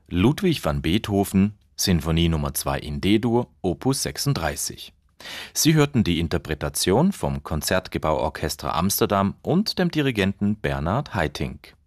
Ludwig van Beethoven, Sinfonie Nummer 2 in D-Dur, Opus 36. Sie hörten die Interpretation vom Concertgebouw Orchestra Amsterdam und dem Dirigenten Bernard Haitink.